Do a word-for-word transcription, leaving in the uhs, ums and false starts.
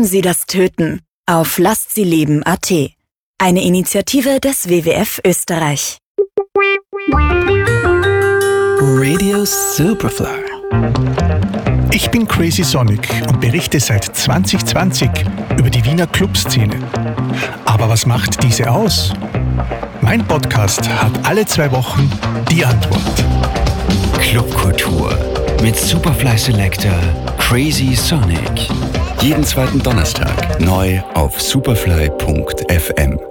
Sie das Töten auf lasst sie leben punkt a t. Eine Initiative des W W F Österreich. Radio Superfly. Ich bin Crazy Sonic und berichte seit zwanzig zwanzig über die Wiener Clubszene. Aber was macht diese aus? Mein Podcast hat alle zwei Wochen die Antwort. Clubkultur mit Superfly Selector Crazy Sonic. Jeden zweiten Donnerstag neu auf superfly punkt f m.